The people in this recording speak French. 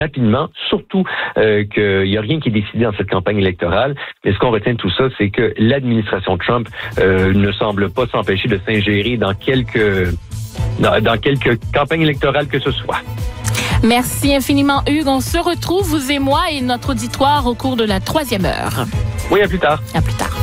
rapidement, surtout qu'il n'y a rien qui est décidé dans cette campagne électorale. Mais ce qu'on retient de tout ça, c'est que l'administration Trump ne semble pas s'empêcher de s'ingérer dans quelques campagnes électorales que ce soit. Merci infiniment, Hugues. On se retrouve, vous et moi et notre auditoire, au cours de la 3e heure. Oui, à plus tard. À plus tard.